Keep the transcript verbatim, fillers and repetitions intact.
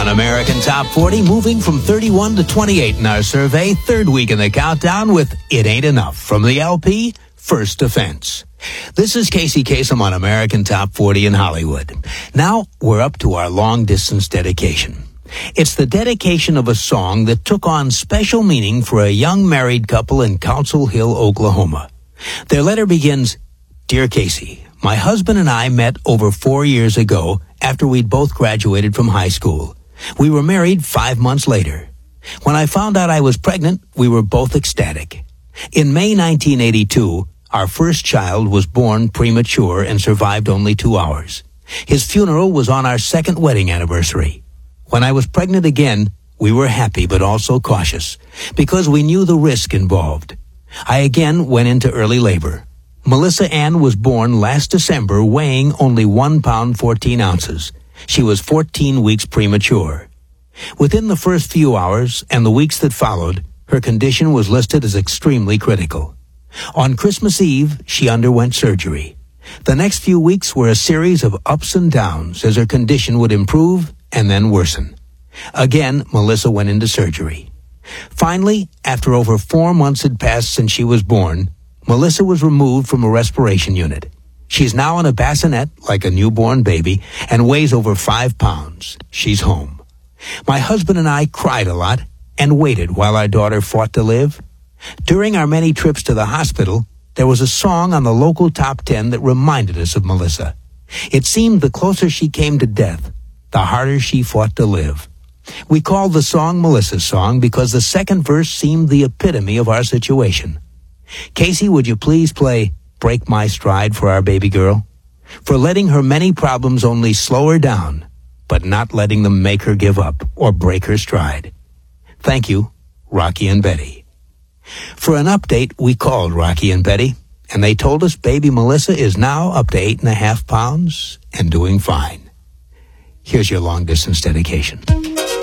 on American Top forty, moving from thirty-one to twenty-eight in our survey, third week in the countdown with It Ain't Enough from the L P First Offense. This is Casey Kasem on American Top forty in Hollywood. Now we're up to our long-distance dedication. It's the dedication of a song that took on special meaning for a young married couple in Council Hill, Oklahoma. Their letter begins, "Dear Casey, my husband and I met over four years ago after we'd both graduated from high school. We were married five months later. When I found out I was pregnant, we were both ecstatic. In May nineteen eighty-two, our first child was born premature and survived only two hours. His funeral was on our second wedding anniversary. When I was pregnant again, we were happy but also cautious because we knew the risk involved. I again went into early labor. Melissa Ann was born last December weighing only one pound fourteen ounces. She was fourteen weeks premature. Within the first few hours and the weeks that followed, her condition was listed as extremely critical. On Christmas Eve, she underwent surgery. The next few weeks were a series of ups and downs as her condition would improve and then worsen. Again, Melissa went into surgery. Finally, after over four months had passed since she was born, Melissa was removed from a respiration unit. She's now in a bassinet like a newborn baby and weighs over five pounds. She's home. My husband and I cried a lot and waited while our daughter fought to live. During our many trips to the hospital, there was a song on the local top ten that reminded us of Melissa. It seemed the closer she came to death, the harder she fought to live. We called the song Melissa's Song because the second verse seemed the epitome of our situation. Casey, would you please play Break My Stride for our baby girl? For letting her many problems only slow her down, but not letting them make her give up or break her stride. Thank you, Rocky and Betty. For an update, we called Rocky and Betty, and they told us baby Melissa is now up to eight and a half pounds and doing fine. Here's your long-distance dedication.